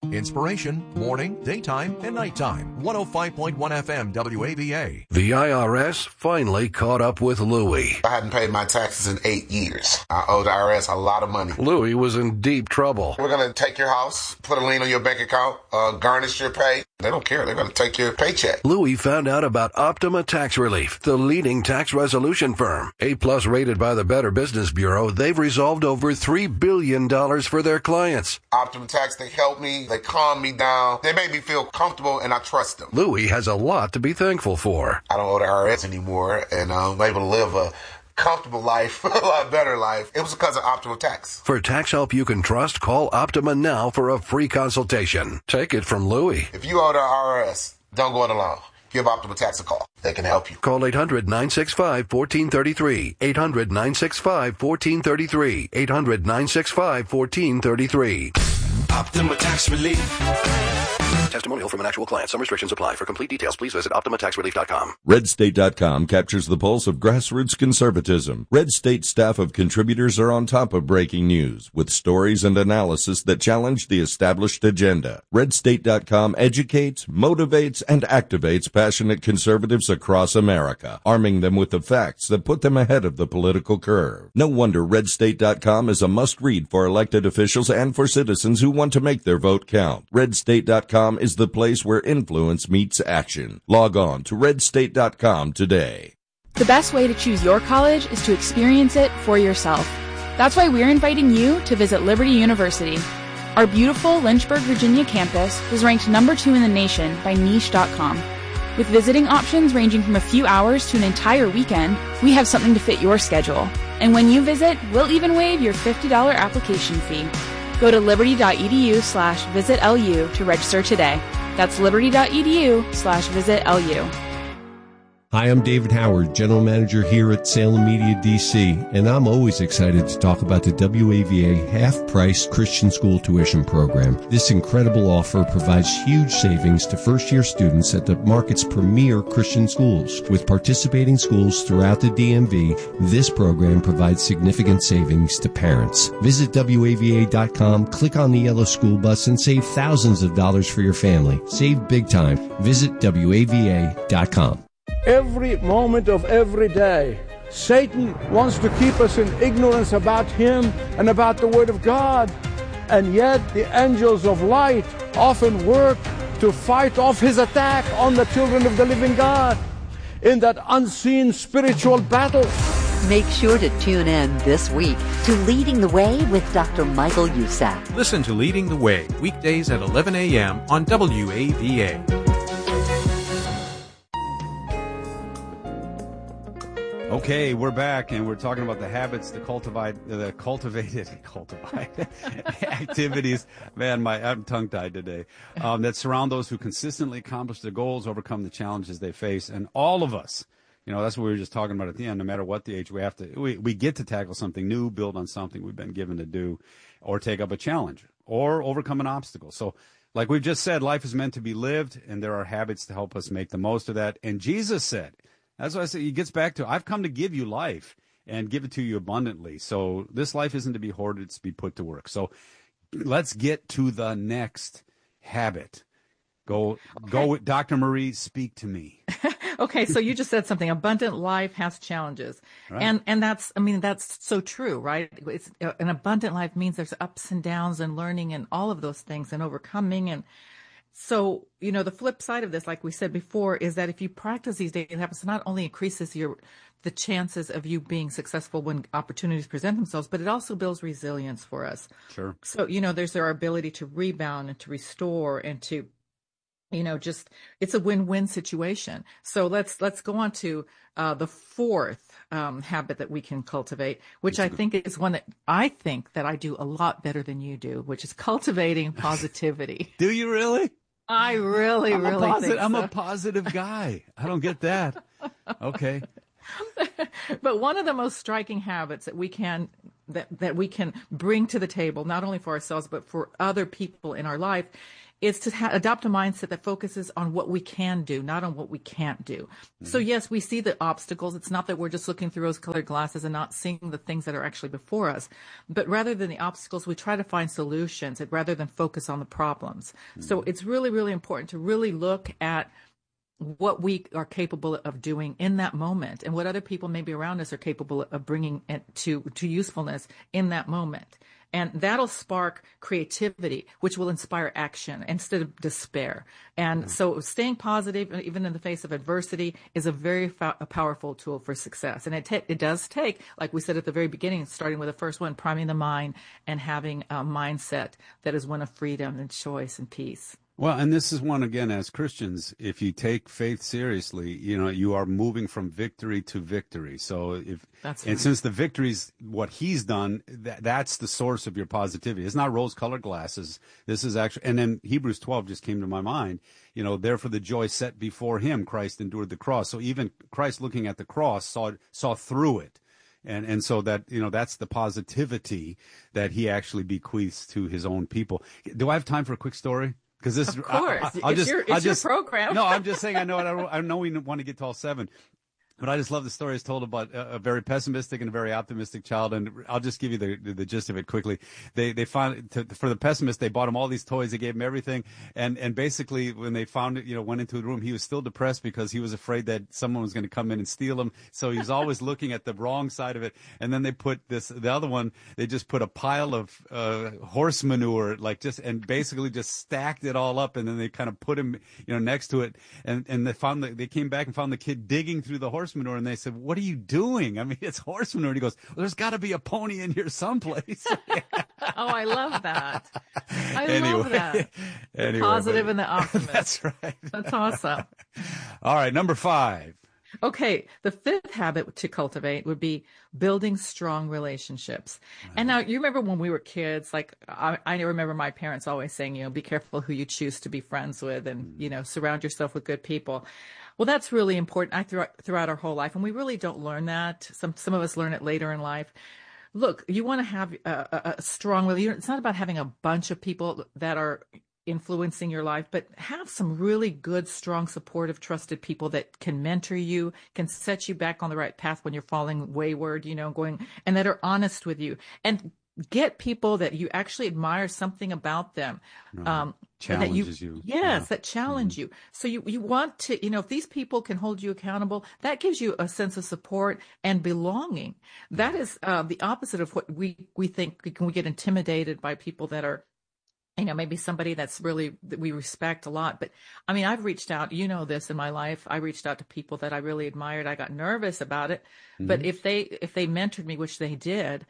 Inspiration, morning, daytime, and nighttime. 105.1 FM WAVA. The IRS finally caught up with Louie. I hadn't paid my taxes in 8 years. I owe the IRS a lot of money. Louie was in deep trouble. We're going to take your house, put a lien on your bank account, garnish your pay. They don't care. They're going to take your paycheck. Louie found out about Optima Tax Relief, the leading tax resolution firm. A-plus rated by the Better Business Bureau, they've resolved over $3 billion for their clients. Optima Tax, they help me. They calm me down. They make me feel comfortable, and I trust them. Louie has a lot to be thankful for. I don't owe the IRS anymore, and I'm able to live a comfortable life, a lot better life. It was because of Optima Tax. For tax help you can trust, call Optima now for a free consultation. Take it from Louie. If you owe the IRS, don't go it alone. Give Optima Tax a call. They can help you. Call 800-965-1433. 800-965-1433. 800-965-1433. Optima Tax Relief. Testimonial from an actual client. Some restrictions apply. For complete details, please visit OptimaTaxRelief.com. RedState.com captures the pulse of grassroots conservatism. Red State staff of contributors are on top of breaking news with stories and analysis that challenge the established agenda. RedState.com educates, motivates, and activates passionate conservatives across America, arming them with the facts that put them ahead of the political curve. No wonder RedState.com is a must-read for elected officials and for citizens who want to make their vote count. RedState.com is the place where influence meets action. Log on to redstate.com today. The best way to choose your college is to experience it for yourself. That's why we're inviting you to visit Liberty University. Our beautiful Lynchburg, Virginia campus was ranked number 2 in the nation by Niche.com. With visiting options ranging from a few hours to an entire weekend, we have something to fit your schedule. And when you visit, we'll even waive your $50 application fee. Go to liberty.edu/visitlu to register today. That's liberty.edu/visitlu. Hi, I'm David Howard, General Manager here at Salem Media DC, and I'm always excited to talk about the WAVA half-price Christian school tuition program. This incredible offer provides huge savings to first-year students at the market's premier Christian schools. With participating schools throughout the DMV, this program provides significant savings to parents. Visit WAVA.com, click on the yellow school bus, and save thousands of dollars for your family. Save big time. Visit WAVA.com. Every moment of every day, Satan wants to keep us in ignorance about him and about the Word of God. And yet the angels of light often work to fight off his attack on the children of the living God in that unseen spiritual battle. Make sure to tune in this week to Leading the Way with Dr. Michael Youssef. Listen to Leading the Way weekdays at 11 a.m. on WAVA. Okay, we're back, and we're talking about the habits, the cultivated activities. Man, I'm tongue-tied today. That surround those who consistently accomplish their goals, overcome the challenges they face, and all of us. You know, that's what we were just talking about at the end. No matter what the age, we get to tackle something new, build on something we've been given to do, or take up a challenge, or overcome an obstacle. So, like we've just said, life is meant to be lived, and there are habits to help us make the most of that. And Jesus said, that's why I say he gets back to, I've come to give you life and give it to you abundantly. So this life isn't to be hoarded, it's to be put to work. So let's get to the next habit. Go with Dr. Marie, speak to me. Okay, so you just said something. Abundant life has challenges. Right. And that's so true, right? It's an abundant life means there's ups and downs and learning and all of those things and overcoming. And so, you know, the flip side of this, like we said before, is that if you practice these daily habits, it not only increases the chances of you being successful when opportunities present themselves, but it also builds resilience for us. Sure. So, you know, there's our ability to rebound and to restore and to, you know, just, it's a win-win situation. So let's go on to the fourth habit that we can cultivate, which I think is one that I think that I do a lot better than you do, which is cultivating positivity. Do you really? I really think so. I'm a positive guy. I don't get that. Okay. But one of the most striking habits that we can bring to the table, not only for ourselves, but for other people in our life, is to adopt a mindset that focuses on what we can do, not on what we can't do. Mm-hmm. So yes, we see the obstacles. It's not that we're just looking through rose-colored glasses and not seeing the things that are actually before us, but rather than the obstacles, we try to find solutions rather than focus on the problems. Mm-hmm. So it's really, really important to really look at what we are capable of doing in that moment and what other people maybe around us are capable of bringing to usefulness in that moment. And that'll spark creativity, which will inspire action instead of despair. And so staying positive, even in the face of adversity, is a very powerful tool for success. And it does take, like we said at the very beginning, starting with the first one, priming the mind and having a mindset that is one of freedom and choice and peace. Well, and this is one, again, as Christians, if you take faith seriously, you are moving from victory to victory. So since the victory's what he's done, that's the source of your positivity. It's not rose-colored glasses. This is actually, and then Hebrews 12 just came to my mind. Therefore the joy set before him, Christ endured the cross. So even Christ looking at the cross saw through it. And so that, that's the positivity that he actually bequeaths to his own people. Do I have time for a quick story? Because this, of course, it's your program. No, I'm just saying. I know we want to get to all 7, but I just love the story it's told about a very pessimistic and a very optimistic child. And I'll just give you the gist of it quickly. They found for the pessimist, they bought him all these toys, they gave him everything, and basically when they found it, went into the room, he was still depressed because he was afraid that someone was going to come in and steal him. So he was always looking at the wrong side of it. And then they put the other one, they just put a pile of horse manure, and basically just stacked it all up, and then they kind of put him, next to it, and they came back and found the kid digging through the horse manure, and they said, "What are you doing? I mean, it's horse manure." And he goes, "Well, there's got to be a pony in here someplace." Oh, I love that. I love that. The positive and the optimist. That's right. That's awesome. All right, number 5. Okay, the 5th habit to cultivate would be building strong relationships. And now, you remember when we were kids, I remember my parents always saying, be careful who you choose to be friends with and, surround yourself with good people. Well, that's really important throughout our whole life, and we really don't learn that. Some of us learn it later in life. Look, you want to have a strong relationship. It's not about having a bunch of people that are influencing your life, but have some really good, strong, supportive, trusted people that can mentor you, can set you back on the right path when you're falling wayward, and that are honest with you. And get people that you actually admire something about them. Challenges you. Yes, that challenge you. So you want to, if these people can hold you accountable, that gives you a sense of support and belonging. That is the opposite of what we think. We get intimidated by people that are, maybe somebody that we respect a lot. But I mean, I've reached out, this in my life. I reached out to people that I really admired. I got nervous about it. Mm-hmm. But if they mentored me, which they did,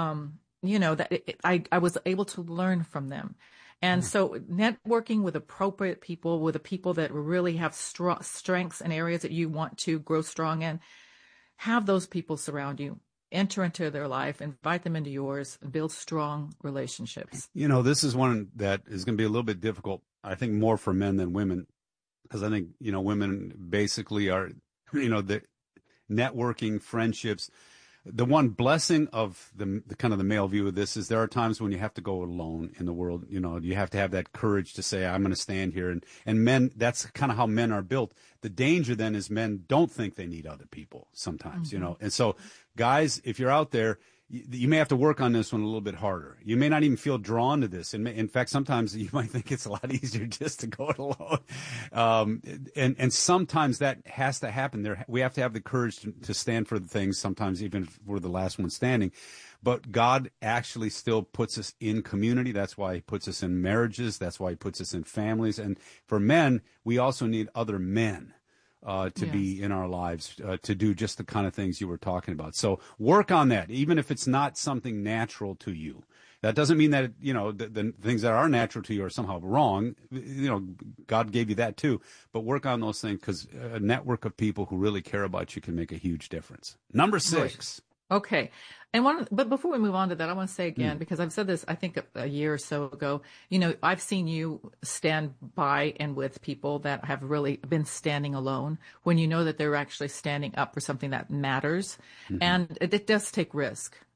I was able to learn from them. And so networking with appropriate people, with the people that really have strengths and areas that you want to grow strong in, have those people surround you. Enter into their life, invite them into yours, and build strong relationships. This is one that is going to be a little bit difficult, I think, more for men than women, because I think, women basically are, the networking, friendships. The one blessing of the kind of the male view of this is there are times when you have to go alone in the world. You have to have that courage to say, I'm going to stand here. And men, that's kind of how men are built. The danger then is men don't think they need other people sometimes, And so, guys, if you're out there, you may have to work on this one a little bit harder. You may not even feel drawn to this. In fact, sometimes you might think it's a lot easier just to go it alone. And sometimes that has to happen. We have to have the courage to stand for the things, sometimes even if we're the last one standing. But God actually still puts us in community. That's why he puts us in marriages. That's why he puts us in families. And for men, we also need other men. To be in our lives, to do just the kind of things you were talking about. So work on that, even if it's not something natural to you. That doesn't mean that, the things that are natural to you are somehow wrong. God gave you that too. But work on those things, because a network of people who really care about you can make a huge difference. Number 6. Okay. But before we move on to that, I want to say again, because I've said this, I think a year or so ago, I've seen you stand by and with people that have really been standing alone when you know that they're actually standing up for something that matters. Mm-hmm. And it does take risk.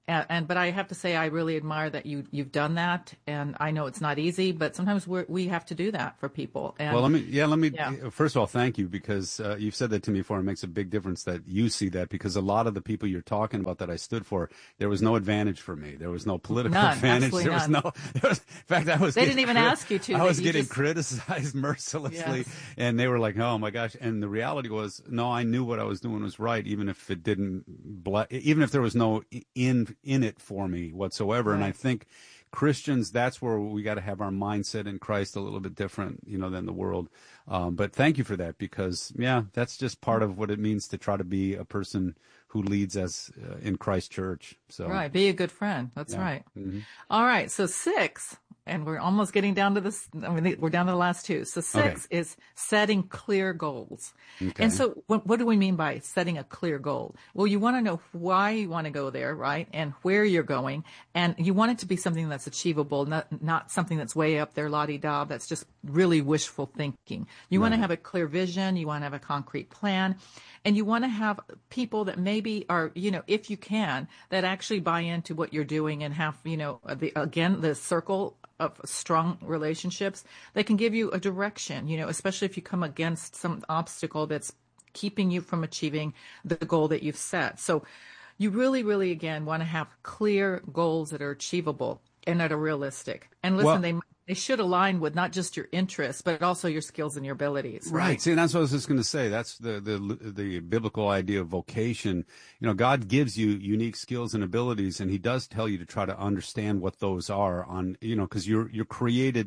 But I have to say, I really admire that you've done that, and I know it's not easy, but sometimes we have to do that for people. And, well, let me. First of all, thank you, because you've said that to me before. It makes a big difference that you see that, because a lot of the people you're talking about that I stood for, there was no advantage for me. There was no political advantage. There was no. In fact, They didn't even ask you to. I was getting criticized mercilessly, and they were like, "Oh my gosh!" And the reality was, no, I knew what I was doing was right, even if it didn't. Even if there was no in it for me whatsoever. Right. And I think Christians, that's where we got to have our mindset in Christ a little bit different, than the world. But thank you for that, because that's just part of what it means to try to be a person who leads as in Christ Church. So right, be a good friend. That's right. Mm-hmm. All right, so 6. And we're almost getting down to this. We're down to the last 2. So 6 is setting clear goals. Okay. And so what do we mean by setting a clear goal? Well, you want to know why you want to go there, right? And where you're going. And you want it to be something that's achievable, not something that's way up there, la-di-da, that's just really wishful thinking. You want to have a clear vision. You want to have a concrete plan. And you want to have people that maybe are, if you can, that actually buy into what you're doing and have, the circle of strong relationships that can give you a direction, especially if you come against some obstacle that's keeping you from achieving the goal that you've set. So you really, really, again, want to have clear goals that are achievable and that are realistic. And listen, they should align with not just your interests, but also your skills and your abilities. Right. See, that's what I was just going to say. That's the biblical idea of vocation. God gives you unique skills and abilities, and he does tell you to try to understand what those are because you're created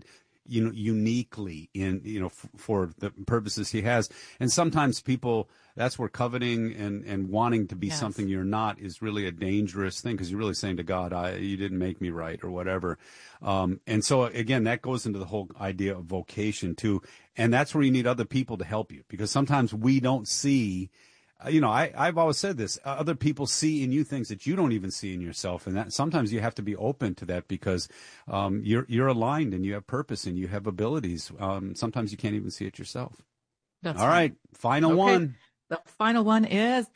uniquely for the purposes he has. And sometimes people, that's where coveting and wanting to be something you're not is really a dangerous thing, because you're really saying to God, you didn't make me right, or whatever. And so again, that goes into the whole idea of vocation too. And that's where you need other people to help you, because sometimes we don't see, I've always said this, other people see in you things that you don't even see in yourself. And that sometimes you have to be open to that, because you're aligned and you have purpose and you have abilities. Sometimes you can't even see it yourself. That's all right. Final one. The final one is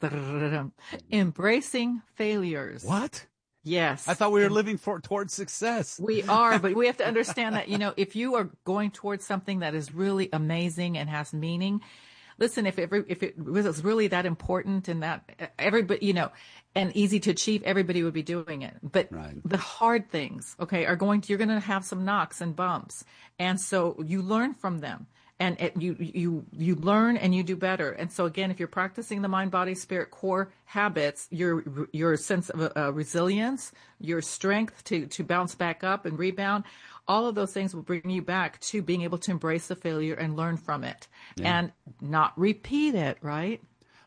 embracing failures. What? Yes. I thought we were living towards success. We are, but we have to understand that, if you are going towards something that is really amazing and has meaning, listen, if it was really that important and that everybody, and easy to achieve, everybody would be doing it. But the hard things, you're going to have some knocks and bumps. And so you learn from them. And you learn and you do better. And so again, if you're practicing the mind, body, spirit core habits, your sense of resilience, your strength to bounce back up and rebound, all of those things will bring you back to being able to embrace the failure and learn from it and not repeat it, right?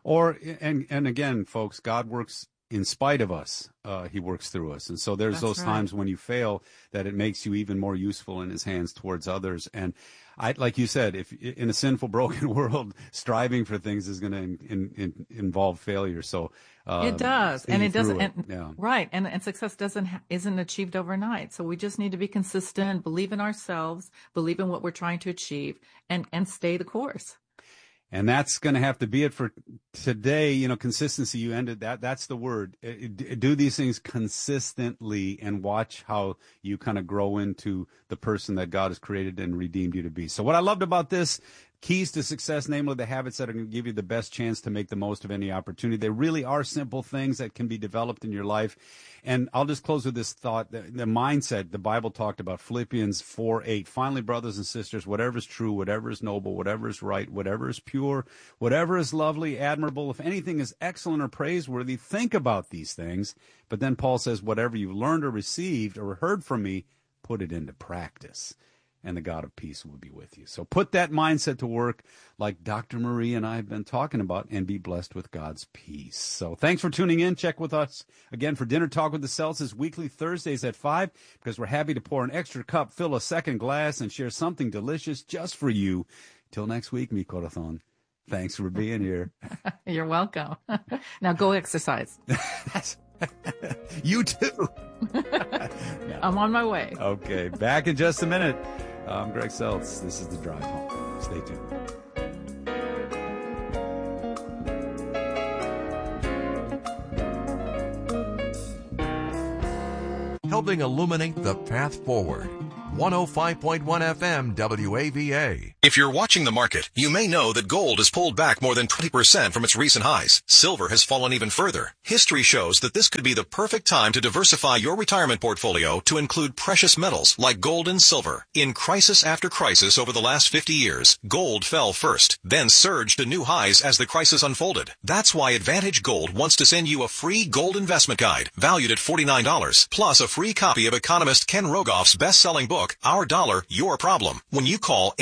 And again, folks, God works in spite of us. He works through us. And so there's those times when you fail that it makes you even more useful in his hands towards others. And like you said, if in a sinful, broken world, striving for things is going to involve failure. So it does, and it doesn't. Right, and success isn't achieved overnight. So we just need to be consistent, believe in ourselves, believe in what we're trying to achieve, and stay the course. And that's going to have to be it for today. Consistency, you ended that. That's the word. Do these things consistently and watch how you kind of grow into the person that God has created and redeemed you to be. So what I loved about this, keys to success, namely the habits that are going to give you the best chance to make the most of any opportunity. They really are simple things that can be developed in your life. And I'll just close with this thought, the mindset the Bible talked about, Philippians 4:8. Finally, brothers and sisters, whatever is true, whatever is noble, whatever is right, whatever is pure, whatever is lovely, admirable, if anything is excellent or praiseworthy, think about these things. But then Paul says, whatever you've learned or received or heard from me, put it into practice, and the God of peace will be with you. So put that mindset to work like Dr. Marie and I have been talking about, and be blessed with God's peace. So thanks for tuning in. Check with us again for Dinner Talk with the Celtics weekly Thursdays at 5, because we're happy to pour an extra cup, fill a second glass, and share something delicious just for you. Till next week, mi corazón. Thanks for being here. You're welcome. Now go exercise. You too. I'm on my way. Okay, back in just a minute. I'm Greg Seltz. This is The Drive Home. Stay tuned. helping illuminate the path forward. 105.1 FM WAVA. If you're watching the market, you may know that gold has pulled back more than 20% from its recent highs. Silver has fallen even further. History shows that this could be the perfect time to diversify your retirement portfolio to include precious metals like gold and silver. In crisis after crisis over the last 50 years, gold fell first, then surged to new highs as the crisis unfolded. That's why Advantage Gold wants to send you a free gold investment guide valued at $49, plus a free copy of economist Ken Rogoff's best-selling book, Our Dollar, Your Problem, when you call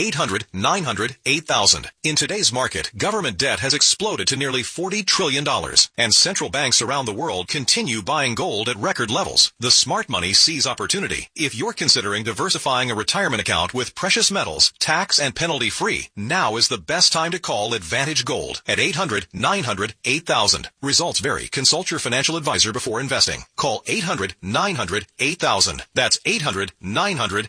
800-900-8000. In today's market, government debt has exploded to nearly $40 trillion, and central banks around the world continue buying gold at record levels. The smart money sees opportunity. If you're considering diversifying a retirement account with precious metals, tax and penalty-free, now is the best time to call Advantage Gold at 800-900-8000. Results vary. Consult your financial advisor before investing. Call 800-900-8000. That's 800-900-8000.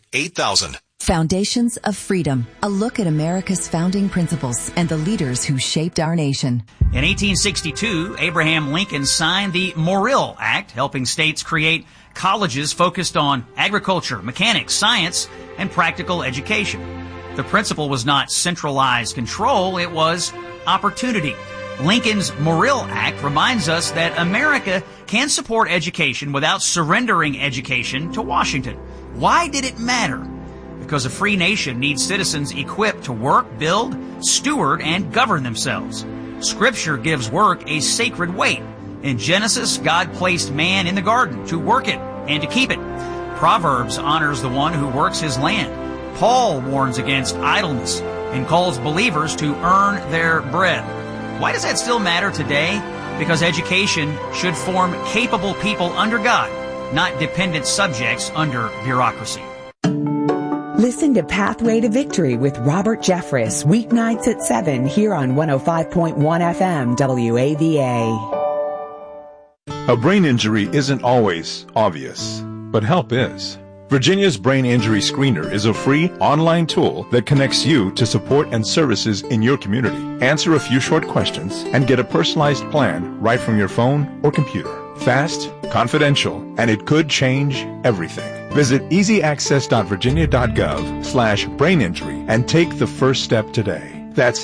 Foundations of Freedom, a look at America's founding principles and the leaders who shaped our nation. In 1862, Abraham Lincoln signed the Morrill Act, helping states create colleges focused on agriculture, mechanics, science, and practical education. The principle was not centralized control, it was opportunity. Lincoln's Morrill Act reminds us that America can support education without surrendering education to Washington. Why did it matter? Because a free nation needs citizens equipped to work, build, steward, and govern themselves. Scripture gives work a sacred weight. In Genesis, God placed man in the garden to work it and to keep it. Proverbs honors the one who works his land. Paul warns against idleness and calls believers to earn their bread. Why does that still matter today? Because education should form capable people under God, not dependent subjects under bureaucracy. Listen to Pathway to Victory with Robert Jeffress, weeknights at 7 here on 105.1 FM WAVA. A brain injury isn't always obvious, but help is. Virginia's Brain Injury Screener is a free online tool that connects you to support and services in your community. Answer a few short questions and get a personalized plan right from your phone or computer. Fast, confidential, and it could change everything. Visit easyaccess.virginia.gov/braininjury and take the first step today. That's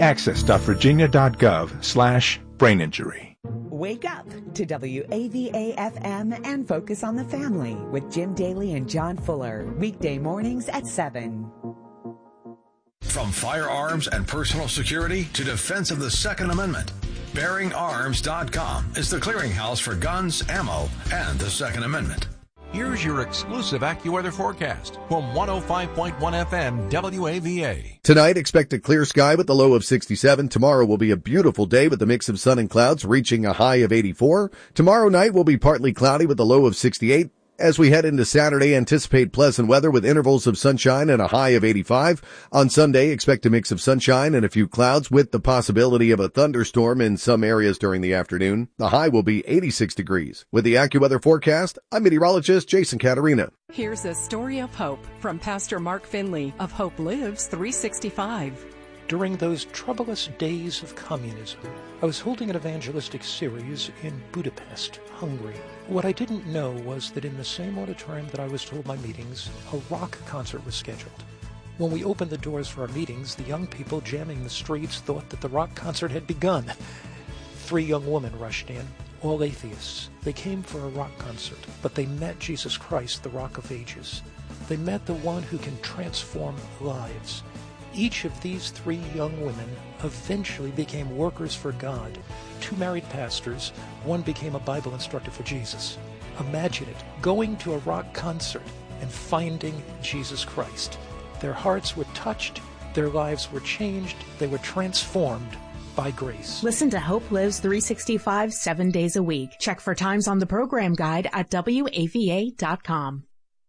easyaccess.virginia.gov/braininjury. Wake up to WAVA-FM and Focus on the Family with Jim Daly and John Fuller. Weekday mornings at 7. From firearms and personal security to defense of the Second Amendment, BearingArms.com is the clearinghouse for guns, ammo, and the Second Amendment. Here's your exclusive AccuWeather forecast from 105.1 FM WAVA. Tonight, expect a clear sky with the low of 67. Tomorrow will be a beautiful day with a mix of sun and clouds, reaching a high of 84. Tomorrow night will be partly cloudy with a low of 68. As we head into Saturday, anticipate pleasant weather with intervals of sunshine and a high of 85. On Sunday, expect a mix of sunshine and a few clouds with the possibility of a thunderstorm in some areas during the afternoon. The high will be 86 degrees. With the AccuWeather forecast, I'm meteorologist Jason Caterina. Here's a story of hope from Pastor Mark Finley of Hope Lives 365. During those troublous days of communism, I was holding an evangelistic series in Budapest, Hungary. What I didn't know was that in the same auditorium that I was to hold my meetings, a rock concert was scheduled. When we opened the doors for our meetings, the young people jamming the streets thought that the rock concert had begun. 3 young women rushed in, all atheists. They came for a rock concert, but they met Jesus Christ, the Rock of Ages. They met the one who can transform lives. Each of these 3 young women eventually became workers for God. 2 married pastors, one became a Bible instructor for Jesus. Imagine it, going to a rock concert and finding Jesus Christ. Their hearts were touched, their lives were changed, they were transformed by grace. Listen to Hope Lives 365 7 days a week. Check for times on the program guide at WAVA.com.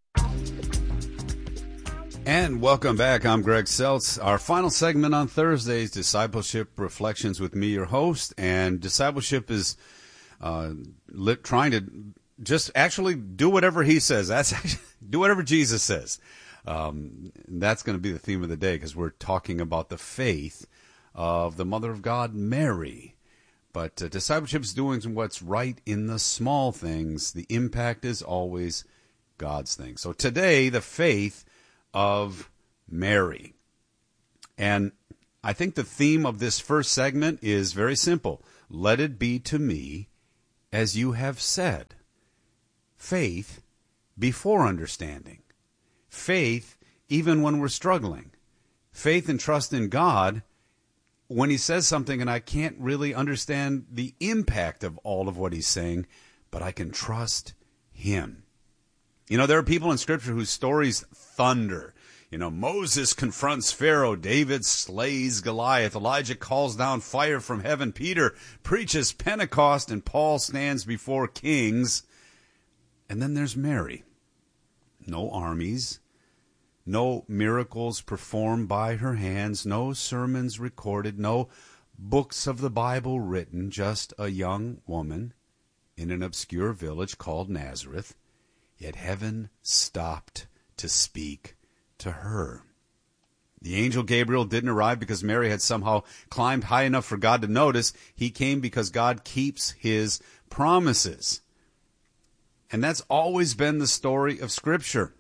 And welcome back. I'm Greg Seltz. Our final segment on Thursdays, Discipleship Reflections with me, your host. And discipleship is trying to just actually do whatever he says. Do whatever Jesus says. That's going to be the theme of the day because we're talking about the faith of the Mother of God, Mary. But discipleship is doing what's right in the small things. The impact is always God's thing. So today, the faith of Mary. And I think the theme of this first segment is very simple. Let it be to me as you have said. Faith before understanding. Faith even when we're struggling. Faith and trust in God when he says something and I can't really understand the impact of all of what he's saying, but I can trust him. You know, there are people in Scripture whose stories thunder. You know, Moses confronts Pharaoh, David slays Goliath, Elijah calls down fire from heaven, Peter preaches Pentecost, and Paul stands before kings. And then there's Mary. No armies, no miracles performed by her hands, no sermons recorded, no books of the Bible written, just a young woman in an obscure village called Nazareth. Yet heaven stopped to speak to her. The angel Gabriel didn't arrive because Mary had somehow climbed high enough for God to notice. He came because God keeps his promises. And that's always been the story of Scripture.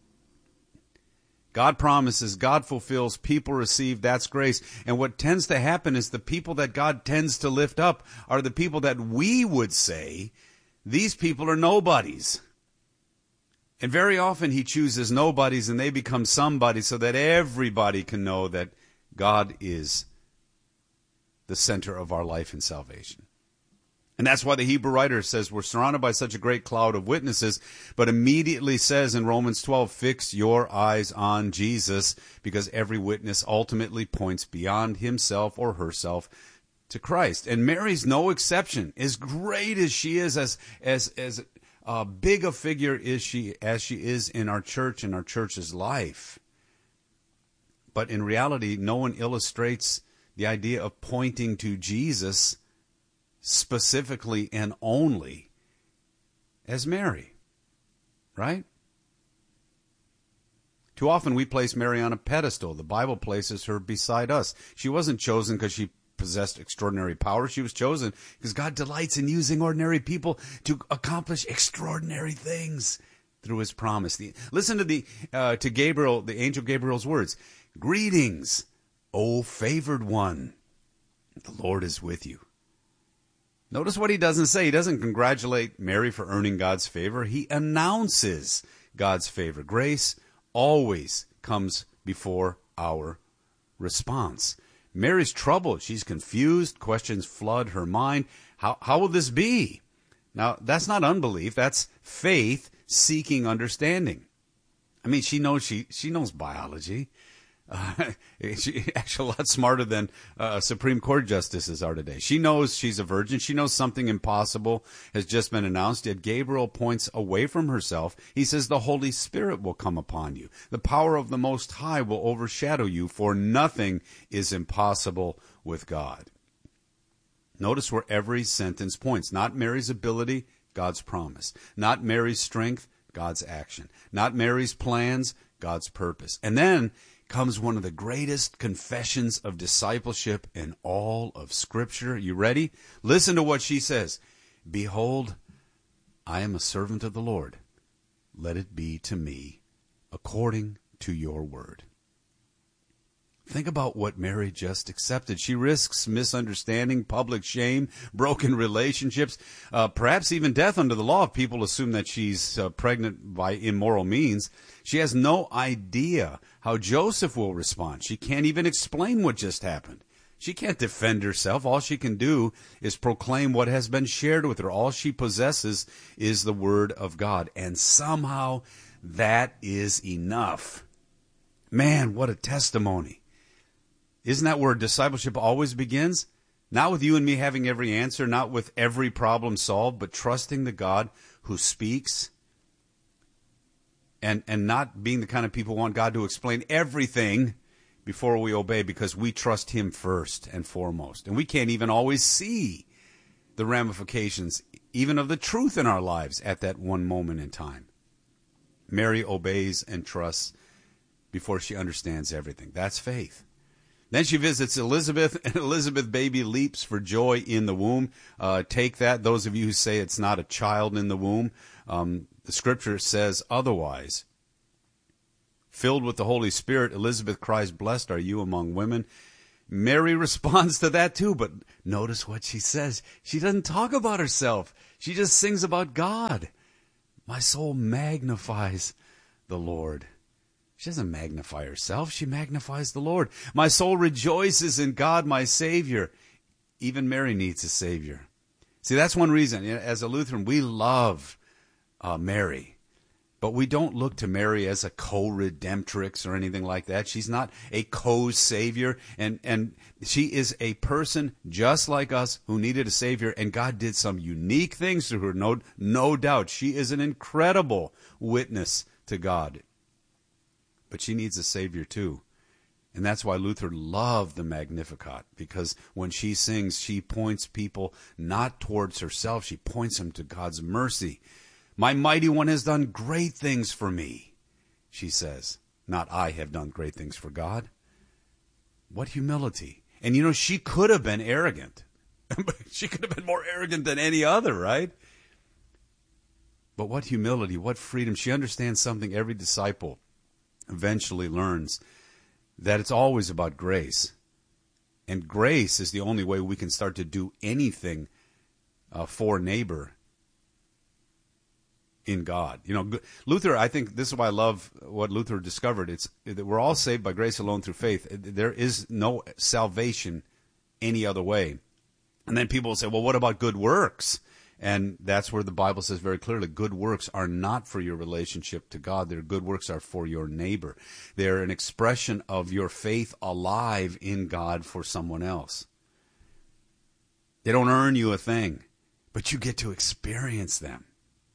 God promises, God fulfills, people receive, that's grace. And what tends to happen is the people that God tends to lift up are the people that we would say, these people are nobodies. And very often he chooses nobodies and they become somebody so that everybody can know that God is the center of our life and salvation. And that's why the Hebrew writer says we're surrounded by such a great cloud of witnesses, but immediately says in Romans 12, fix your eyes on Jesus, because every witness ultimately points beyond himself or herself to Christ. And Mary's no exception. As great as she is, as big a figure as she is in our church and our church's life. But in reality, no one illustrates the idea of pointing to Jesus specifically and only as Mary, right? Too often we place Mary on a pedestal. The Bible places her beside us. She wasn't chosen because she possessed extraordinary power. She was chosen because God delights in using ordinary people to accomplish extraordinary things through his promise. Listen to Gabriel, the angel Gabriel's words. Greetings, O favored one. The Lord is with you. Notice what he doesn't say. He doesn't congratulate Mary for earning God's favor. He announces God's favor. Grace always comes before our response. Mary's troubled. She's confused. Questions flood her mind. How will this be? Now, that's not unbelief. That's faith seeking understanding. I mean, she knows biology. She's actually a lot smarter than Supreme Court justices are today. She knows she's a virgin. She knows something impossible has just been announced. Yet Gabriel points away from herself. He says, the Holy Spirit will come upon you. The power of the Most High will overshadow you, for nothing is impossible with God. Notice where every sentence points. Not Mary's ability, God's promise. Not Mary's strength, God's action. Not Mary's plans, God's purpose. And then comes one of the greatest confessions of discipleship in all of Scripture. You ready? Listen to what she says. Behold, I am a servant of the Lord. Let it be to me according to your word. Think about what Mary just accepted. She risks misunderstanding, public shame, broken relationships, perhaps even death under the law if people assume that she's pregnant by immoral means. She has no idea how Joseph will respond. She can't even explain what just happened. She can't defend herself. All she can do is proclaim what has been shared with her. All she possesses is the word of God. And somehow that is enough. Man, what a testimony. Isn't that where discipleship always begins? Not with you and me having every answer, not with every problem solved, but trusting the God who speaks and not being the kind of people who want God to explain everything before we obey, because we trust him first and foremost. And we can't even always see the ramifications, even of the truth in our lives at that one moment in time. Mary obeys and trusts before she understands everything. That's faith. Then she visits Elizabeth, and Elizabeth baby leaps for joy in the womb. Take that, those of you who say it's not a child in the womb. the scripture says otherwise. Filled with the Holy Spirit, Elizabeth cries, "Blessed are you among women." Mary responds to that too, but notice what she says. She doesn't talk about herself. She just sings about God. My soul magnifies the Lord. She doesn't magnify herself. She magnifies the Lord. My soul rejoices in God, my Savior. Even Mary needs a Savior. See, that's one reason. As a Lutheran, we love Mary. But we don't look to Mary as a co-redemptrix or anything like that. She's not a co-savior. And she is a person just like us who needed a savior. And God did some unique things to her, no doubt. She is an incredible witness to God. But she needs a savior too. And that's why Luther loved the Magnificat, because when she sings, she points people not towards herself. She points them to God's mercy. My mighty one has done great things for me, she says. Not I have done great things for God. What humility. And she could have been arrogant. She could have been more arrogant than any other, right? But what humility, what freedom. She understands something every disciple eventually learns, that it's always about grace. And grace is the only way we can start to do anything for neighbor in God. Luther, I think this is why I love what Luther discovered. It's that we're all saved by grace alone through faith. There is no salvation any other way. And then people will say, well, what about good works? And that's where the Bible says very clearly, good works are not for your relationship to God. Their good works are for your neighbor. They're an expression of your faith alive in God for someone else. They don't earn you a thing, but you get to experience them.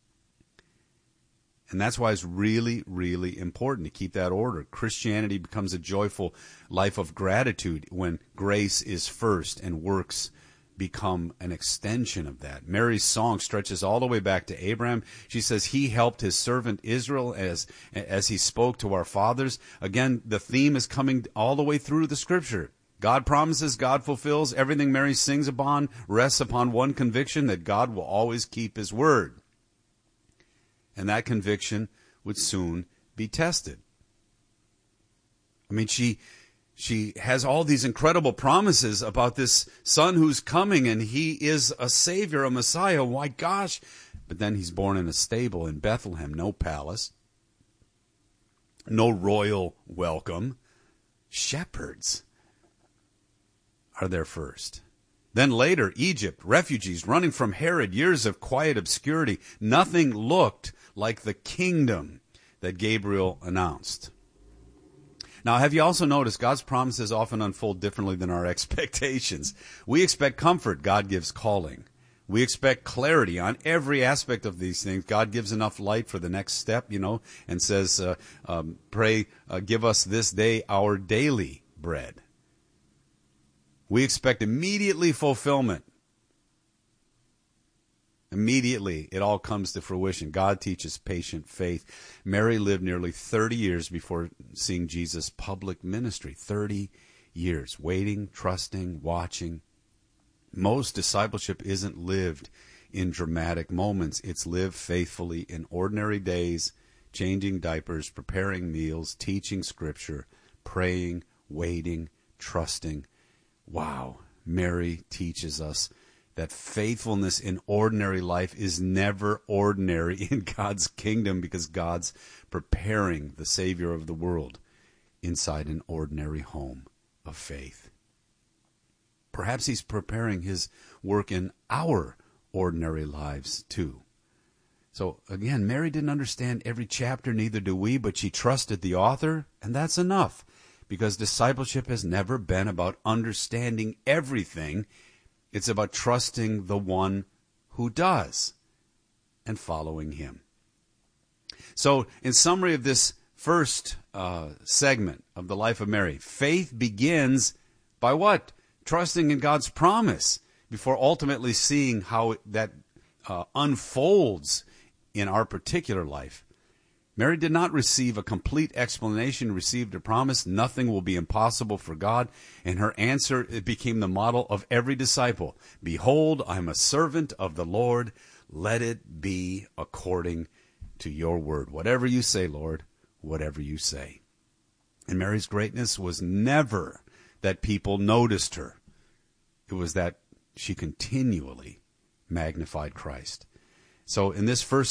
And that's why it's really, really important to keep that order. Christianity becomes a joyful life of gratitude when grace is first and works become an extension of that. Mary's song stretches all the way back to Abraham. She says he helped his servant Israel as he spoke to our fathers. Again, the theme is coming all the way through the scripture. God promises, God fulfills. Everything Mary sings upon rests upon one conviction, that God will always keep his word. And that conviction would soon be tested. I mean, she has all these incredible promises about this son who's coming, and he is a savior, a Messiah. Why, gosh. But then he's born in a stable in Bethlehem. No palace. No royal welcome. Shepherds are there first. Then later, Egypt, refugees running from Herod, years of quiet obscurity. Nothing looked like the kingdom that Gabriel announced. Now, have you also noticed God's promises often unfold differently than our expectations? We expect comfort. God gives calling. We expect clarity on every aspect of these things. God gives enough light for the next step, and says, pray, give us this day our daily bread. We expect immediately fulfillment. Immediately, it all comes to fruition. God teaches patient faith. Mary lived nearly 30 years before seeing Jesus' public ministry. 30 years, waiting, trusting, watching. Most discipleship isn't lived in dramatic moments. It's lived faithfully in ordinary days, changing diapers, preparing meals, teaching scripture, praying, waiting, trusting. Wow, Mary teaches us that faithfulness in ordinary life is never ordinary in God's kingdom, because God's preparing the Savior of the world inside an ordinary home of faith. Perhaps he's preparing his work in our ordinary lives too. So again, Mary didn't understand every chapter, neither do we, but she trusted the author, and that's enough, because discipleship has never been about understanding everything. It's about trusting the one who does and following him. So, in summary of this first segment of the life of Mary, faith begins by what? Trusting in God's promise before ultimately seeing how that unfolds in our particular life. Mary did not receive a complete explanation, received a promise. Nothing will be impossible for God. And her answer, it became the model of every disciple. Behold, I'm a servant of the Lord. Let it be according to your word. Whatever you say, Lord, whatever you say. And Mary's greatness was never that people noticed her. It was that she continually magnified Christ. So in this first